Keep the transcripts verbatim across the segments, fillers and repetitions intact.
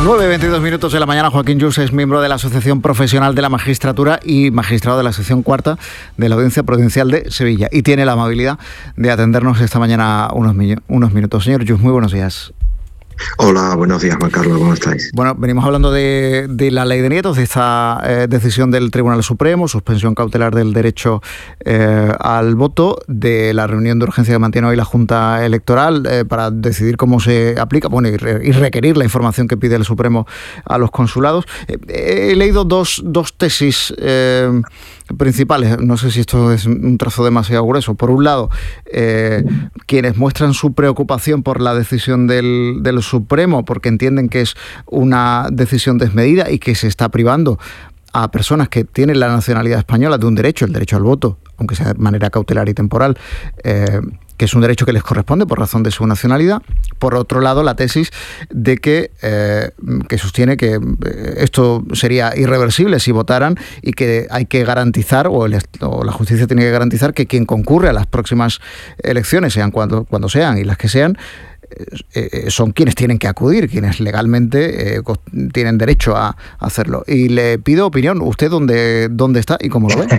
nueve y veintidós minutos de la mañana. Joaquín Yus es miembro de la Asociación Profesional de la Magistratura y magistrado de la sección cuarta de la Audiencia Provincial de Sevilla, y tiene la amabilidad de atendernos esta mañana unos, unos minutos. Señor Yus, muy buenos días. Hola, buenos días, Juan Carlos, ¿cómo estáis? Bueno, venimos hablando de, de la ley de nietos, de esta eh, decisión del Tribunal Supremo, suspensión cautelar del derecho eh, al voto, de la reunión de urgencia que mantiene hoy la Junta Electoral eh, para decidir cómo se aplica, bueno, y, re, y requerir la información que pide el Supremo a los consulados. Eh, he leído dos, dos tesis eh, principales, no sé si esto es un trazo demasiado grueso. Por un lado, eh, quienes muestran su preocupación por la decisión del, del Supremo, porque entienden que es una decisión desmedida y que se está privando a personas que tienen la nacionalidad española de un derecho, el derecho al voto, aunque sea de manera cautelar y temporal, eh, que es un derecho que les corresponde por razón de su nacionalidad. Por otro lado, la tesis de que, eh, que sostiene que esto sería irreversible si votaran y que hay que garantizar, o, el, o la justicia tiene que garantizar, que quien concurre a las próximas elecciones, sean cuando, cuando sean y las que sean, Eh, son quienes tienen que acudir, quienes legalmente eh, tienen derecho a hacerlo. Y le pido opinión, ¿usted dónde, dónde está y cómo lo ve?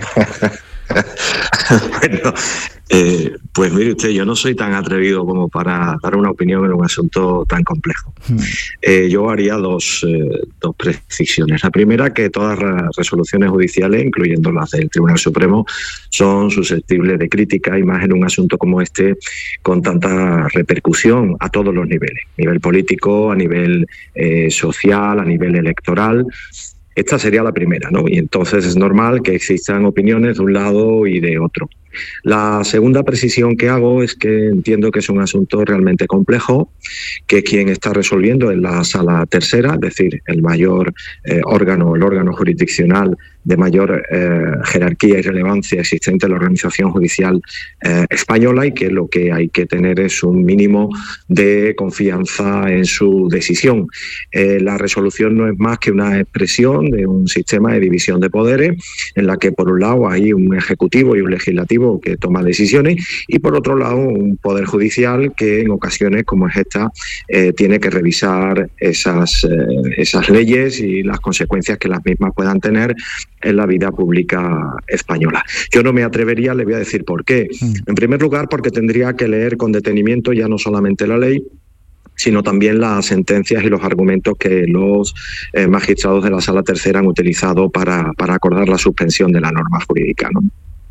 Bueno, eh, pues mire usted, yo no soy tan atrevido como para dar una opinión en un asunto tan complejo. Hmm. Eh, yo haría dos, eh, dos precisiones. La primera, que todas las resoluciones judiciales, incluyendo las del Tribunal Supremo, son susceptibles de crítica, y más en un asunto como este, con tanta repercusión a todos los niveles, a nivel político, a nivel eh, social, a nivel electoral. Esta sería la primera, ¿no? Y entonces es normal que existan opiniones de un lado y de otro. La segunda precisión que hago es que entiendo que es un asunto realmente complejo, que quien está resolviendo es la Sala Tercera, es decir, el mayor eh, órgano, el órgano jurisdiccional de mayor eh, jerarquía y relevancia existente en la organización judicial eh, española, y que lo que hay que tener es un mínimo de confianza en su decisión. Eh, la resolución no es más que una expresión de un sistema de división de poderes, en la que por un lado hay un ejecutivo y un legislativo que toma decisiones, y por otro lado un poder judicial que en ocasiones como es esta eh, tiene que revisar esas, eh, esas leyes y las consecuencias que las mismas puedan tener en la vida pública española. Yo no me atrevería, le voy a decir por qué. En primer lugar, porque tendría que leer con detenimiento ya no solamente la ley, sino también las sentencias y los argumentos que los eh, magistrados de la Sala Tercera han utilizado para, para acordar la suspensión de la norma jurídica, ¿no?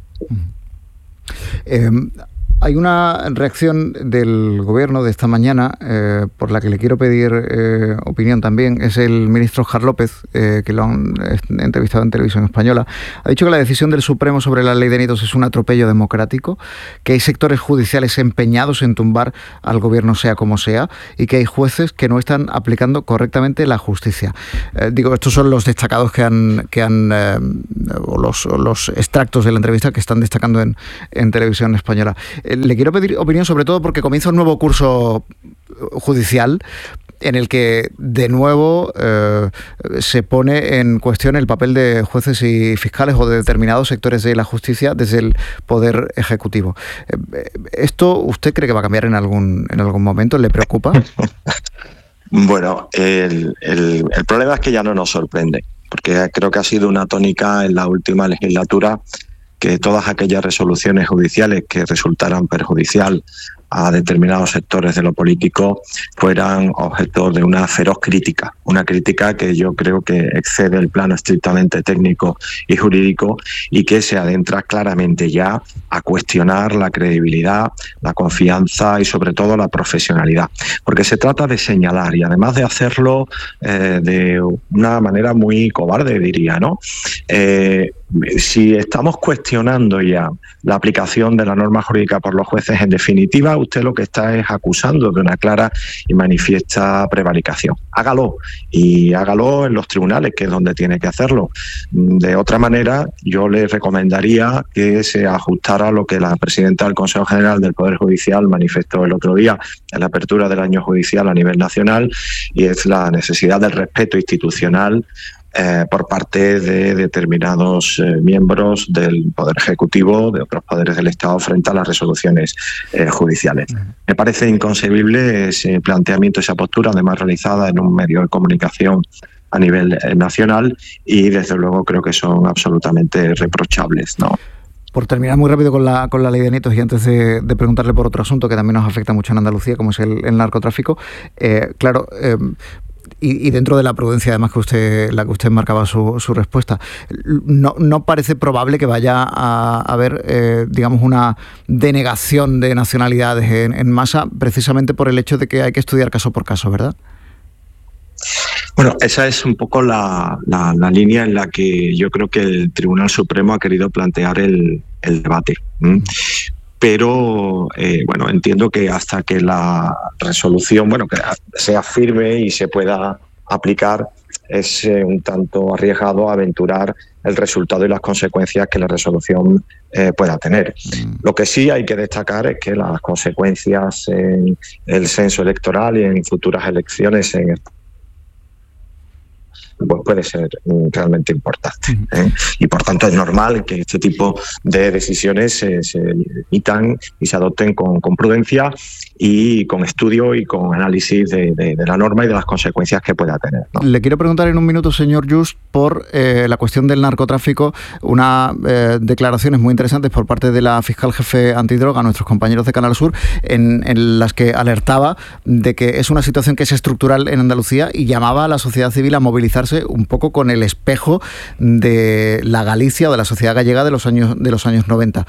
Eh, hay una reacción del Gobierno de esta mañana eh, por la que le quiero pedir eh, opinión también. Es el ministro Oscar López, eh, que lo han entrevistado en Televisión Española. Ha dicho que la decisión del Supremo sobre la ley de nietos es un atropello democrático, que hay sectores judiciales empeñados en tumbar al Gobierno sea como sea, y que hay jueces que no están aplicando correctamente la justicia. Eh, digo, estos son los destacados que han, que han eh, o los, o los extractos de la entrevista que están destacando en, en Televisión Española. Le quiero pedir opinión sobre todo porque comienza un nuevo curso judicial en el que de nuevo eh, se pone en cuestión el papel de jueces y fiscales o de determinados sectores de la justicia desde el Poder Ejecutivo. Eh, ¿Esto usted cree que va a cambiar en algún, en algún momento? ¿Le preocupa? Bueno, el, el, el problema es que ya no nos sorprende, porque creo que ha sido una tónica en la última legislatura que todas aquellas resoluciones judiciales que resultaran perjudicial a determinados sectores de lo político fueran objeto de una feroz crítica, una crítica que yo creo que excede el plano estrictamente técnico y jurídico y que se adentra claramente ya a cuestionar la credibilidad, la confianza y sobre todo la profesionalidad, porque se trata de señalar y además de hacerlo eh, de una manera muy cobarde, diría, ¿no? Eh, si estamos cuestionando ya la aplicación de la norma jurídica por los jueces, en definitiva, usted lo que está es acusando de una clara y manifiesta prevaricación. Hágalo, y hágalo en los tribunales, que es donde tiene que hacerlo. De otra manera, yo le recomendaría que se ajustara a lo que la presidenta del Consejo General del Poder Judicial manifestó el otro día en la apertura del año judicial a nivel nacional, y es la necesidad del respeto institucional eh, por parte de determinados eh, miembros del Poder Ejecutivo, de otros poderes del Estado, frente a las resoluciones eh, judiciales. Me parece inconcebible ese planteamiento, esa postura, además realizada en un medio de comunicación a nivel eh, nacional, y desde luego creo que son absolutamente reprochables, ¿no? Por terminar muy rápido con la, con la ley de nietos, y antes de, de preguntarle por otro asunto que también nos afecta mucho en Andalucía, como es el, el narcotráfico, eh, claro, eh, y, y dentro de la prudencia además que usted, la que usted marcaba su, su respuesta, no, no parece probable que vaya a haber, eh, digamos, una denegación de nacionalidades en, en masa, precisamente por el hecho de que hay que estudiar caso por caso, ¿verdad? Bueno, esa es un poco la, la, la línea en la que yo creo que el Tribunal Supremo ha querido plantear el, el debate. ¿Mm? Pero, eh, bueno, entiendo que hasta que la resolución, bueno, que sea firme y se pueda aplicar, es eh, un tanto arriesgado aventurar el resultado y las consecuencias que la resolución eh, pueda tener. Lo que sí hay que destacar es que las consecuencias en el censo electoral y en futuras elecciones en el pues puede ser realmente importante, ¿eh? Y por tanto es normal que este tipo de decisiones se, se emitan y se adopten con, con prudencia y con estudio y con análisis de, de, de la norma y de las consecuencias que pueda tener, ¿no? Le quiero preguntar en un minuto, señor Just, por eh, la cuestión del narcotráfico, unas eh, declaraciones muy interesantes por parte de la fiscal jefe antidroga, nuestros compañeros de Canal Sur, en, en las que alertaba de que es una situación que es estructural en Andalucía y llamaba a la sociedad civil a movilizarse un poco con el espejo de la Galicia o de la sociedad gallega de los años, de los años noventa.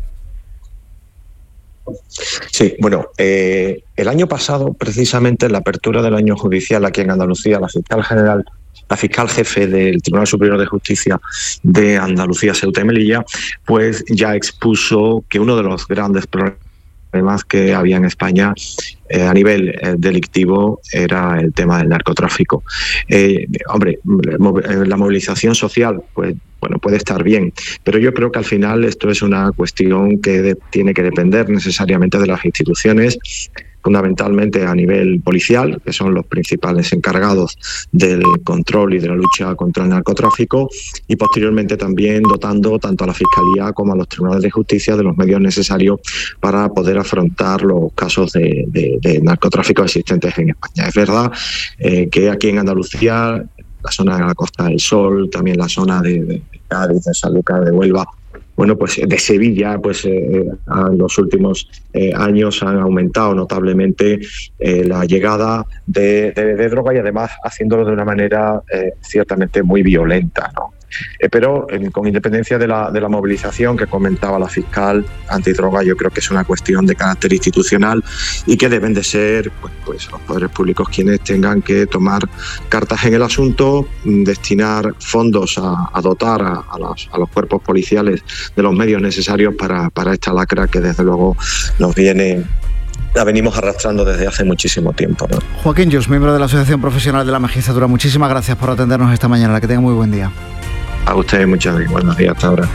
Sí, bueno, eh, el año pasado, precisamente en la apertura del año judicial aquí en Andalucía, la fiscal general, la fiscal jefe del Tribunal Superior de Justicia de Andalucía, Ceuta y Melilla, pues ya expuso que uno de los grandes problemas que había en España eh, a nivel eh, delictivo era el tema del narcotráfico. Eh, hombre, la movilización social, pues bueno, puede estar bien, pero yo creo que al final esto es una cuestión que de, tiene que depender necesariamente de las instituciones, fundamentalmente a nivel policial, que son los principales encargados del control y de la lucha contra el narcotráfico, y posteriormente también dotando tanto a la Fiscalía como a los tribunales de justicia de los medios necesarios para poder afrontar los casos de, de, de narcotráfico existentes en España. Es verdad eh, que aquí en Andalucía, la zona de la Costa del Sol, también la zona de, de Cádiz, de Sanlúcar, de Huelva, bueno, pues de Sevilla, pues eh, en los últimos eh, años han aumentado notablemente eh, la llegada de, de, de droga, y además haciéndolo de una manera eh, ciertamente muy violenta, ¿no? Eh, pero eh, con independencia de la, de la movilización que comentaba la fiscal antidroga, yo creo que es una cuestión de carácter institucional y que deben de ser pues, pues los poderes públicos quienes tengan que tomar cartas en el asunto, destinar fondos a, a dotar a, a, los, a los cuerpos policiales de los medios necesarios para, para esta lacra que desde luego nos viene la venimos arrastrando desde hace muchísimo tiempo, ¿no? Joaquín Just, miembro de la Asociación Profesional de la Magistratura, muchísimas gracias por atendernos esta mañana. Que tenga muy buen día. A ustedes muchas gracias. Buenos días, hasta ahora.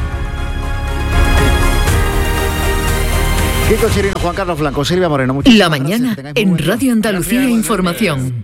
Kiko Chirino, Juan Carlos Blanco, Silvia Moreno. Muchísimas La mañana en Radio Andalucía Información.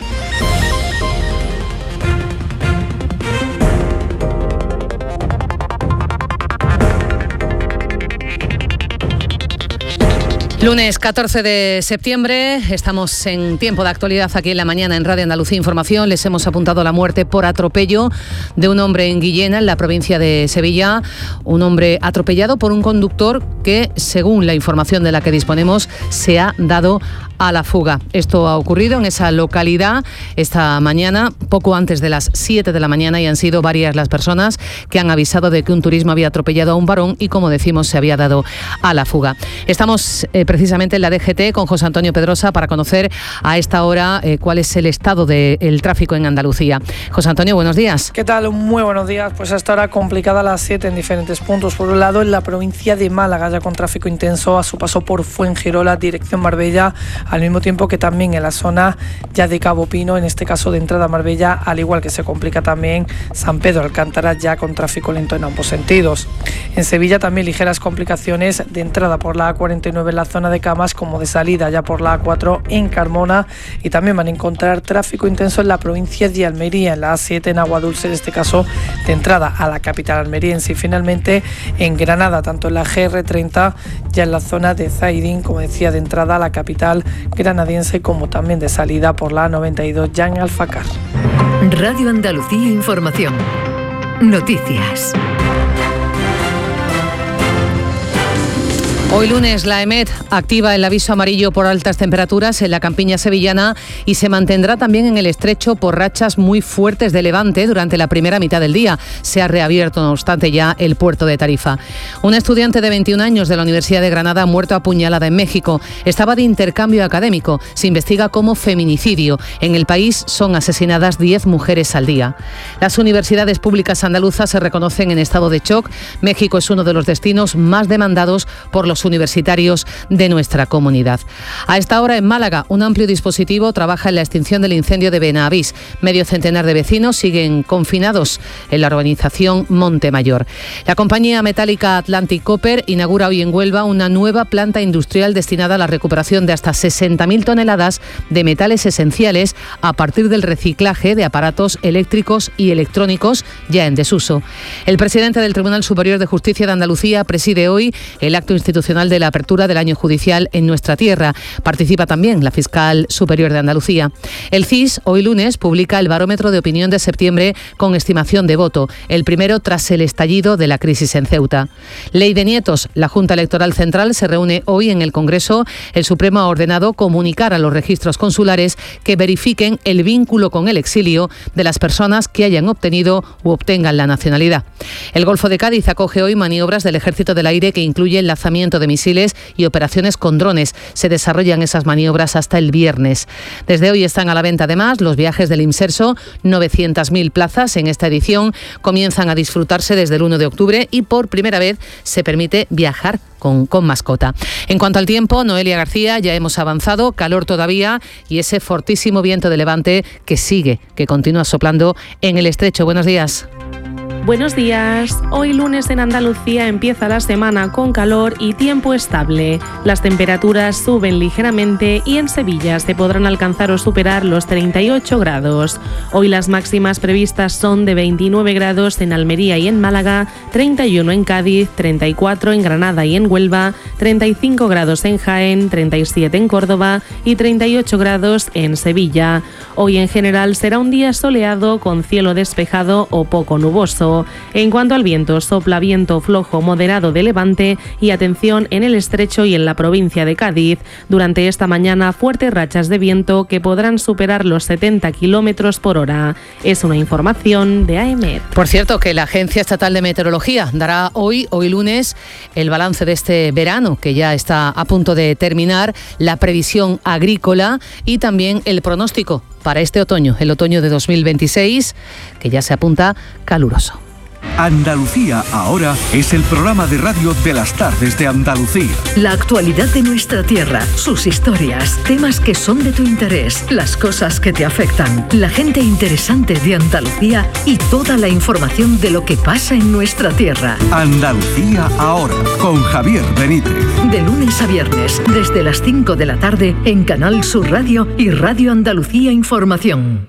Lunes catorce de septiembre, estamos en tiempo de actualidad aquí en La Mañana en Radio Andalucía Información. Les hemos apuntado la muerte por atropello de un hombre en Guillena, en la provincia de Sevilla. Un hombre atropellado por un conductor que, según la información de la que disponemos, se ha dado a la fuga. Esto ha ocurrido en esa localidad esta mañana, poco antes de las siete de la mañana, y han sido varias las personas que han avisado de que un turismo había atropellado a un varón y, como decimos, se había dado a la fuga. Estamos eh, precisamente en la D G T con José Antonio Pedrosa para conocer a esta hora eh, cuál es el estado del tráfico en Andalucía. José Antonio, buenos días. ¿Qué tal? Muy buenos días. Pues hasta ahora complicada a las siete en diferentes puntos. Por un lado, en la provincia de Málaga, ya con tráfico intenso a su paso por Fuengirola, dirección Marbella, al mismo tiempo que también en la zona ya de Cabo Pino, en este caso de entrada a Marbella, al igual que se complica también San Pedro Alcántara, ya con tráfico lento en ambos sentidos. En Sevilla también ligeras complicaciones de entrada por la A cuarenta y nueve en la zona de Camas, como de salida ya por la A cuatro en Carmona, y también van a encontrar tráfico intenso en la provincia de Almería, en la A siete en Agua Dulce, en este caso de entrada a la capital almeriense. Y finalmente en Granada, tanto en la G R treinta, ya en la zona de Zaidín, como decía, de entrada a la capital granadiense, como también de salida por la A noventa y dos ya en Alfacar. Radio Andalucía Información. Noticias. Hoy lunes la EMET activa el aviso amarillo por altas temperaturas en la campiña sevillana y se mantendrá también en el estrecho por rachas muy fuertes de levante durante la primera mitad del día. Se ha reabierto, no obstante, ya el puerto de Tarifa. Una estudiante de veintiún años de la Universidad de Granada ha muerto apuñalada en México. Estaba de intercambio académico. Se investiga como feminicidio. En el país son asesinadas diez mujeres al día. Las universidades públicas andaluzas se reconocen en estado de shock. México es uno de los destinos más demandados por los universitarios de nuestra comunidad. A esta hora en Málaga, un amplio dispositivo trabaja en la extinción del incendio de Benavís. Medio centenar de vecinos siguen confinados en la urbanización Montemayor. La compañía metálica Atlantic Copper inaugura hoy en Huelva una nueva planta industrial destinada a la recuperación de hasta sesenta mil toneladas de metales esenciales a partir del reciclaje de aparatos eléctricos y electrónicos ya en desuso. El presidente del Tribunal Superior de Justicia de Andalucía preside hoy el acto institucional de la apertura del año judicial en nuestra tierra. Participa también la fiscal superior de Andalucía. El C I S, hoy lunes, publica el barómetro de opinión de septiembre con estimación de voto, el primero tras el estallido de la crisis en Ceuta. Ley de nietos. La Junta Electoral Central se reúne hoy en el Congreso. El Supremo ha ordenado comunicar a los registros consulares que verifiquen el vínculo con el exilio de las personas que hayan obtenido u obtengan la nacionalidad. El Golfo de Cádiz acoge hoy maniobras del Ejército del Aire que incluye el lanzamiento de misiles y operaciones con drones. Se desarrollan esas maniobras hasta el viernes. Desde hoy están a la venta además los viajes del Imserso, novecientas mil plazas en esta edición. Comienzan a disfrutarse desde el uno de octubre y por primera vez se permite viajar Con, con mascota. En cuanto al tiempo, Noelia García, ya hemos avanzado, calor todavía y ese fortísimo viento de levante que sigue, que continúa soplando en el estrecho. Buenos días. Buenos días. Hoy lunes en Andalucía empieza la semana con calor y tiempo estable. Las temperaturas suben ligeramente y en Sevilla se podrán alcanzar o superar los treinta y ocho grados. Hoy las máximas previstas son de veintinueve grados en Almería y en Málaga, treinta y uno en Cádiz, treinta y cuatro en Granada y en Huelva, treinta y cinco grados en Jaén, treinta y siete en Córdoba y treinta y ocho grados en Sevilla. Hoy en general será un día soleado con cielo despejado o poco nuboso. En cuanto al viento, sopla viento flojo moderado de levante y atención en el estrecho y en la provincia de Cádiz. Durante esta mañana, fuertes rachas de viento que podrán superar los setenta kilómetros por hora. Es una información de A E M E T. Por cierto, que la Agencia Estatal de Meteorología dará hoy, hoy lunes, el balance de este verano, que ya está a punto de terminar, la previsión agrícola y también el pronóstico para este otoño, el otoño de dos mil veintiséis, que ya se apunta caluroso. Andalucía ahora es el programa de radio de las tardes de Andalucía. La actualidad de nuestra tierra, sus historias, temas que son de tu interés, las cosas que te afectan, la gente interesante de Andalucía y toda la información de lo que pasa en nuestra tierra. Andalucía ahora, con Javier Benítez. De lunes a viernes, desde las cinco de la tarde, en Canal Sur Radio y Radio Andalucía Información.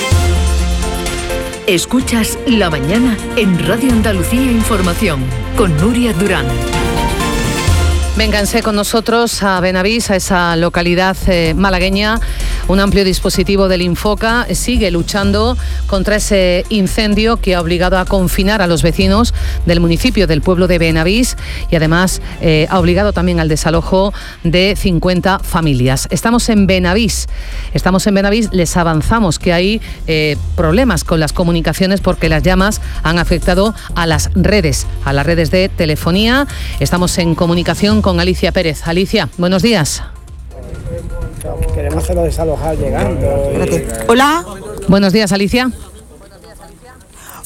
Escuchas La Mañana en Radio Andalucía Información con Nuria Durán. Vénganse con nosotros a Benavís, a esa localidad eh, malagueña. Un amplio dispositivo del Infoca sigue luchando contra ese incendio que ha obligado a confinar a los vecinos del municipio, del pueblo de Benavís, y además eh, ha obligado también al desalojo de cincuenta familias. Estamos en Benavís, estamos en Benavís, les avanzamos que hay eh, problemas con las comunicaciones porque las llamas han afectado a las redes, a las redes de telefonía. Estamos en comunicación con Alicia Pérez. Alicia, buenos días. Queremos hacerlo desalojar llegando. Espérate. Hola. Buenos días, Alicia.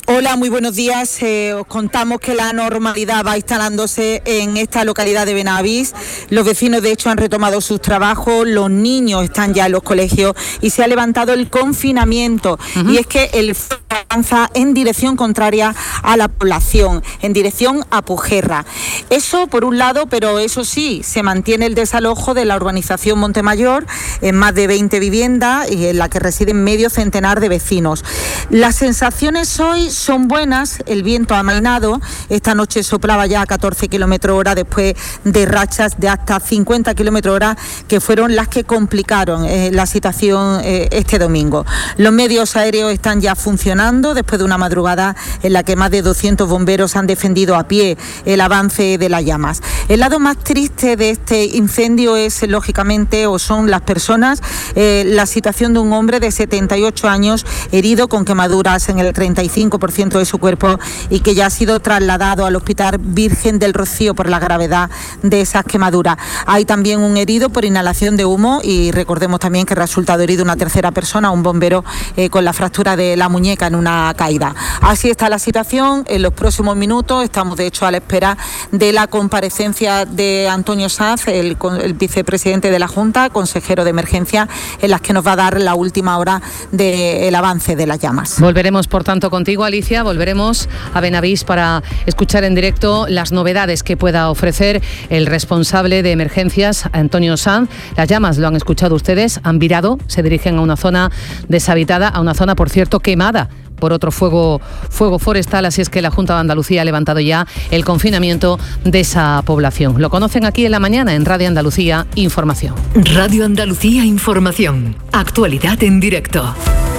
Hola, muy buenos días. Eh, os contamos que la normalidad va instalándose en esta localidad de Benavís. Los vecinos, de hecho, han retomado sus trabajos, los niños están ya en los colegios y se ha levantado el confinamiento. Uh-huh. Y es que el avanza en dirección contraria a la población, en dirección a Pujerra. Eso por un lado, pero eso sí, se mantiene el desalojo de la urbanización Montemayor en más de veinte viviendas y en la que residen medio centenar de vecinos. Las sensaciones hoy son buenas, el viento ha amainado, esta noche soplaba ya a catorce kilómetros hora después de rachas de hasta cincuenta kilómetros hora que fueron las que complicaron eh, la situación eh, este domingo. Los medios aéreos están ya funcionando después de una madrugada en la que más de doscientos bomberos han defendido a pie el avance de las llamas. El lado más triste de este incendio es, lógicamente, o son las personas, eh, la situación de un hombre de setenta y ocho años herido con quemaduras en el treinta y cinco por ciento de su cuerpo y que ya ha sido trasladado al Hospital Virgen del Rocío por la gravedad de esas quemaduras. Hay también un herido por inhalación de humo y recordemos también que ha resultado herido una tercera persona, un bombero eh, con la fractura de la muñeca en una caída. Así está la situación. En los próximos minutos estamos de hecho a la espera de la comparecencia de Antonio Sanz, el, el vicepresidente de la Junta, consejero de emergencia, en las que nos va a dar la última hora del avance de las llamas. Volveremos por tanto contigo, Alicia, volveremos a Benavís para escuchar en directo las novedades que pueda ofrecer el responsable de emergencias, Antonio Sanz. Las llamas, lo han escuchado ustedes, han virado, se dirigen a una zona deshabitada, a una zona, por cierto, quemada por otro fuego, fuego forestal, así es que la Junta de Andalucía ha levantado ya el confinamiento de esa población. Lo conocen aquí en la mañana en Radio Andalucía Información. Radio Andalucía Información. Actualidad en directo.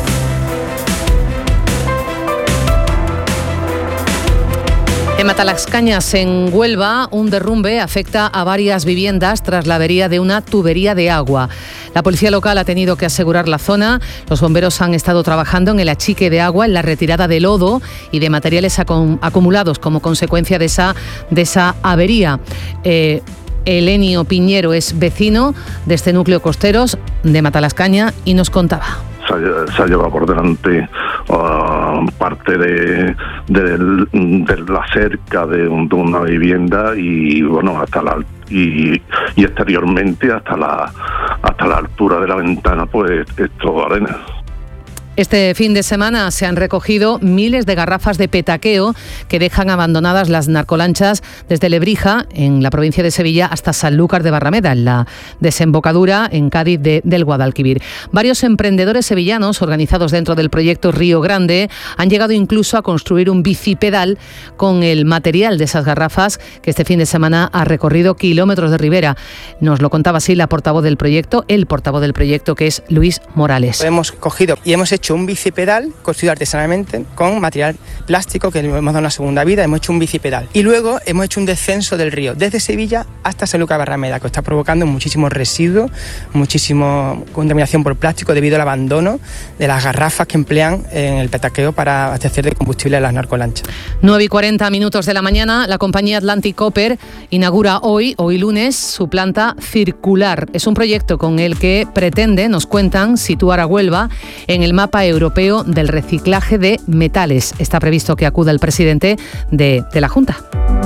En Matalascañas, en Huelva, un derrumbe afecta a varias viviendas tras la avería de una tubería de agua. La policía local ha tenido que asegurar la zona. Los bomberos han estado trabajando en el achique de agua, en la retirada de lodo y de materiales acumulados como consecuencia de esa, de esa avería. Eh, Elenio Piñero es vecino de este núcleo costeros de Matalascaña y nos contaba. Se ha, se ha llevado por delante uh, parte de, de, de la cerca de, un, de una vivienda y bueno hasta la y, y exteriormente hasta la hasta la altura de la ventana pues es todo arena. Este fin de semana se han recogido miles de garrafas de petaqueo que dejan abandonadas las narcolanchas desde Lebrija, en la provincia de Sevilla, hasta Sanlúcar de Barrameda, en la desembocadura en Cádiz de, del Guadalquivir. Varios emprendedores sevillanos, organizados dentro del proyecto Río Grande, han llegado incluso a construir un bicipedal con el material de esas garrafas que este fin de semana ha recorrido kilómetros de ribera. Nos lo contaba así la portavoz del proyecto, el portavoz del proyecto, que es Luis Morales. Hemos cogido y hemos hecho un bicipedal construido artesanalmente con material plástico que le hemos dado una segunda vida, hemos hecho un bicipedal y luego hemos hecho un descenso del río desde Sevilla hasta Sanlúcar de Barrameda, que está provocando muchísimos residuos, muchísima contaminación por plástico debido al abandono de las garrafas que emplean en el petaqueo para abastecer de combustible a las narcolanchas. nueve y cuarenta minutos de la mañana, la compañía Atlantic Copper inaugura hoy, hoy lunes, su planta circular. Es un proyecto con el que pretende, nos cuentan, situar a Huelva en el mapa europeo del reciclaje de metales. Está previsto que acuda el presidente de, de la Junta.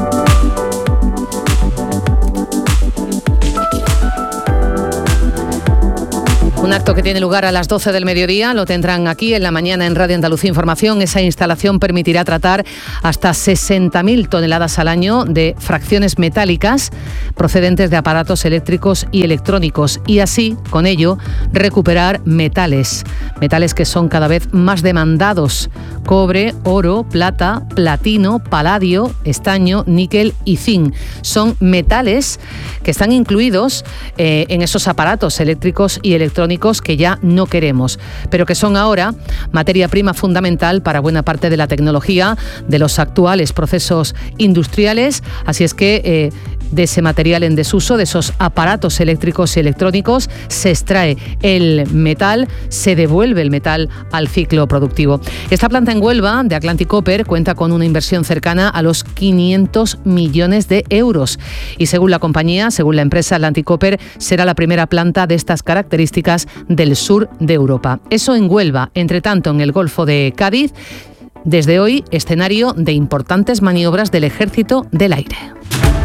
Un acto que tiene lugar a las doce del mediodía, lo tendrán aquí en la mañana en Radio Andalucía Información. Esa instalación permitirá tratar hasta sesenta mil toneladas al año de fracciones metálicas procedentes de aparatos eléctricos y electrónicos y así, con ello, recuperar metales. Metales que son cada vez más demandados: cobre, oro, plata, platino, paladio, estaño, níquel y zinc. Son metales que están incluidos eh, en esos aparatos eléctricos y electrónicos que ya no queremos, pero que son ahora materia prima fundamental para buena parte de la tecnología de los actuales procesos industriales. Así es que eh, de ese material en desuso, de esos aparatos eléctricos y electrónicos, se extrae el metal, se devuelve el metal al ciclo productivo. Esta planta en Huelva, de Atlantic Copper, cuenta con una inversión cercana a los quinientos millones de euros. Y según la compañía, según la empresa Atlantic Copper, será la primera planta de estas características del sur de Europa. Eso en Huelva. Entre tanto, en el Golfo de Cádiz, Desde hoy, escenario de importantes maniobras del Ejército del Aire.